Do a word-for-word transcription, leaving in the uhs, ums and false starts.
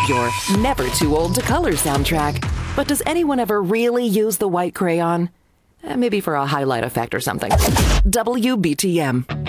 your never too old to color soundtrack. But does anyone ever really use the white crayon? Eh, maybe for a highlight effect or something. W B T M.